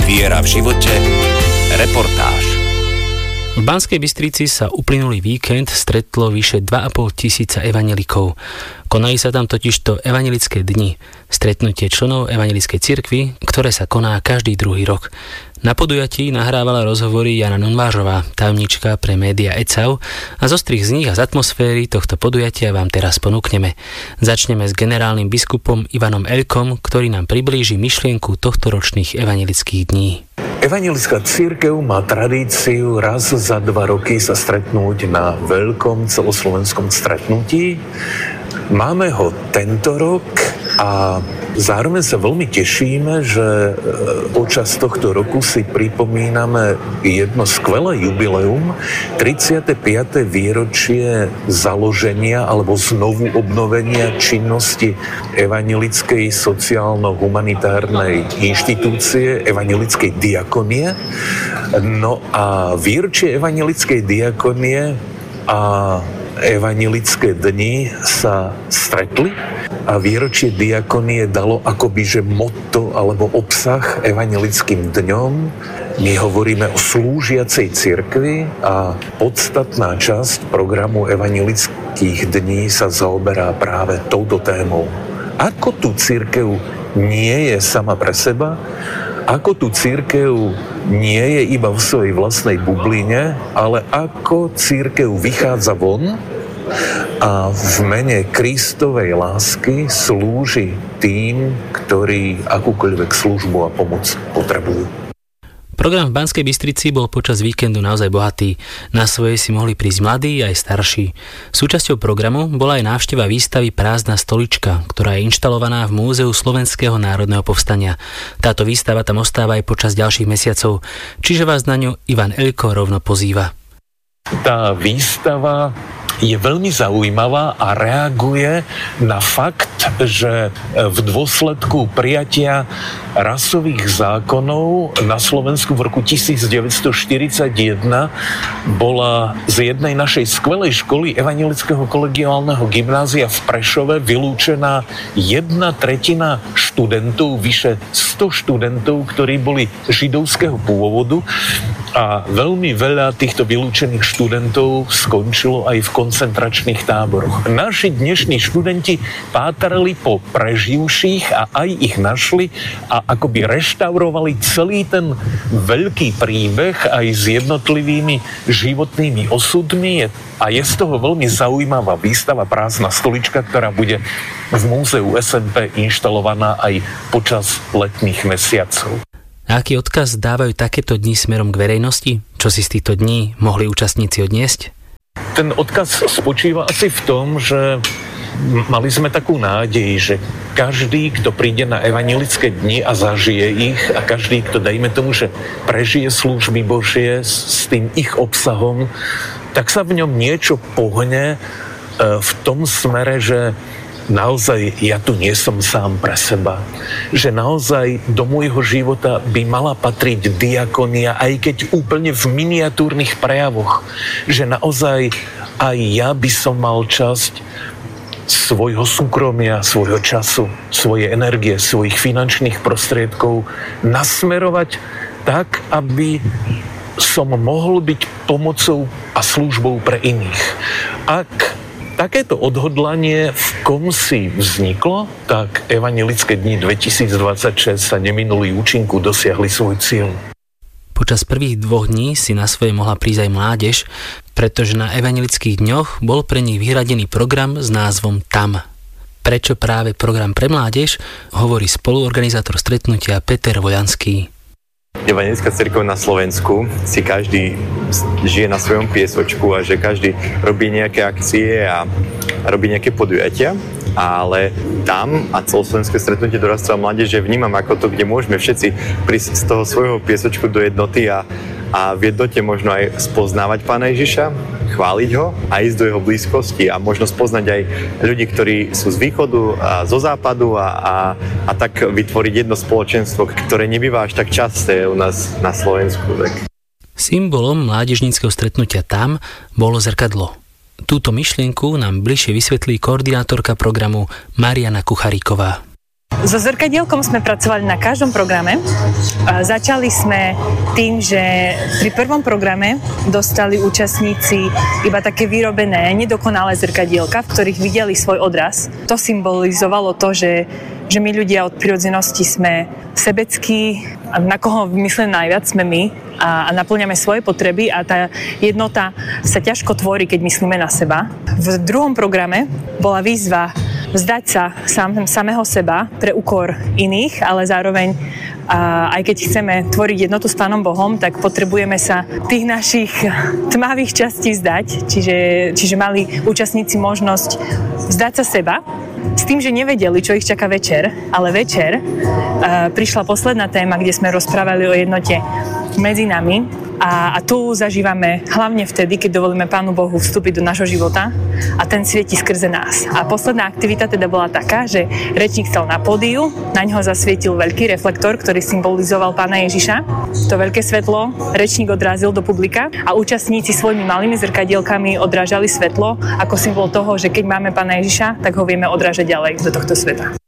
Viera v živote. Reportáž. V Banskej Bystrici sa uplynulý víkend stretlo vyše 2,5 tisíca evanjelikov. Konali sa tam totižto evanjelické dni, stretnutie členov evanjelickej cirkvi, ktoré sa koná každý druhý rok. Na podujatí nahrávala rozhovory Jana Nunvážová, tajomníčka pre média ECAU, a zo strých z nich a z atmosféry tohto podujatia vám teraz ponúkneme. Začneme s generálnym biskupom Ivanom Elkom, ktorý nám priblíži myšlienku tohtoročných evanjelických dní. Evanjelická cirkev má tradíciu raz za 2 roky sa stretnúť na veľkom celoslovenskom stretnutí. Máme ho tento rok a zároveň sa veľmi tešíme, že počas tohto roku si pripomíname jedno skvelé jubileum, 35. výročie založenia alebo znovu obnovenia činnosti evanjelickej sociálno-humanitárnej inštitúcie, evanjelickej diakonie. No a výročie evanjelickej diakonie a evanjelické dni sa stretli a výročie diakonie dalo akoby že motto alebo obsah evanjelickým dňom. My hovoríme o slúžiacej cirkvi a podstatná časť programu evanjelických dní sa zaoberá práve touto témou. Ako tu cirkev nie je sama pre seba, ako tu cirkev nie je iba v svojej vlastnej bubline, ale ako cirkev vychádza von a v mene Kristovej lásky slúži tým, ktorí akúkoľvek službu a pomoc potrebujú. Program v Banskej Bystrici bol počas víkendu naozaj bohatý. Na svoje si mohli prísť mladí aj starší. Súčasťou programu bola aj návšteva výstavy Prázdna stolička, ktorá je inštalovaná v Múzeu Slovenského národného povstania. Táto výstava tam ostáva aj počas ďalších mesiacov, čiže vás na ňu Ivan Elko rovno pozýva. Tá výstava je veľmi zaujímavá a reaguje na fakt, že v dôsledku prijatia rasových zákonov na Slovensku v roku 1941 bola z jednej našej skvelej školy Evanjelického kolegiálneho gymnázia v Prešove vylúčená 1/3 študentov, vyše 100 študentov, ktorí boli židovského pôvodu, a veľmi veľa týchto vylúčených študentov skončilo aj v koncentračných táboroch. Naši dnešní študenti pátrali po preživších a aj ich našli a akoby reštaurovali celý ten veľký príbeh aj s jednotlivými životnými osudmi. A je z toho veľmi zaujímavá výstava Prázdna stolička, ktorá bude v múzeu SNP inštalovaná aj počas letných mesiacov. A aký odkaz dávajú takéto dni smerom k verejnosti? Čo si z týchto dní mohli účastníci odniesť? Ten odkaz spočíva asi v tom, že mali sme takú nádej, že každý, kto príde na evanjelické dni a zažije ich, a každý, kto dajme tomu, že prežije služby Božie s tým ich obsahom, tak sa v ňom niečo pohne v tom smere, že naozaj ja tu nie som sám pre seba. Že naozaj do môjho života by mala patriť diakonia, aj keď úplne v miniatúrnych prejavoch. Že naozaj aj ja by som mal časť svojho súkromia, svojho času, svojej energie, svojich finančných prostriedkov nasmerovať tak, aby som mohol byť pomocou a službou pre iných. Ak takéto odhodlanie v kom si vzniklo, tak evanjelické dni 2026 sa neminuli účinku, dosiahli svoj cieľ. Počas prvých 2 dní si na svoje mohla prísť aj mládež, pretože na evanjelických dňoch bol pre nich vyhradený program s názvom Tam. Prečo práve program pre mládež, hovorí spoluorganizátor stretnutia Peter Vojanský. Evanjelická cirkev na Slovensku si každý žije na svojom piesočku a že každý robí nejaké akcie a robí nejaké podujatia, ale tam a celoslovenské stretnutie dorastov a mládeže vnímam ako to, kde môžeme všetci prísť z toho svojho piesočku do jednoty a v jednote možno aj spoznávať Pána Ježiša, chváliť ho a ísť do jeho blízkosti a možno spoznať aj ľudí, ktorí sú z východu a zo západu a tak vytvoriť jedno spoločenstvo, ktoré nebýva až tak časté u nás na Slovensku. Tak. Symbolom mládežníckeho stretnutia Tam bolo zrkadlo. Túto myšlienku nám bližšie vysvetlí koordinátorka programu Mariana Kucharíková. So zrkadielkom sme pracovali na každom programe. Začali sme tým, že pri prvom programe dostali účastníci iba také vyrobené, nedokonalé zrkadielka, v ktorých videli svoj odraz. To symbolizovalo to, že my ľudia od prirodzenosti sme sebeckí, na koho myslím najviac sme my a naplňame svoje potreby a tá jednota sa ťažko tvorí, keď myslíme na seba. V druhom programe bola výzva vzdať sa samého seba pre úkor iných, ale zároveň aj keď chceme tvoriť jednotu s Pánom Bohom, tak potrebujeme sa tých našich tmavých častí vzdať. Čiže mali účastníci možnosť vzdať sa seba, s tým, že nevedeli, čo ich čaká večer, ale večer prišla posledná téma, kde sme rozprávali o jednote medzi nami a tu zažívame hlavne vtedy, keď dovolíme Pánu Bohu vstúpiť do nášho života a ten svieti skrze nás. A posledná aktivita teda bola taká, že rečník stal na pódiu, na ňoho zasvietil veľký reflektor, ktorý symbolizoval Pána Ježiša. To veľké svetlo rečník odrazil do publika a účastníci svojimi malými zrkadielkami odrážali svetlo ako symbol toho, že keď máme Pána Ježiša, tak ho vieme odrážať ďalej do tohto sveta.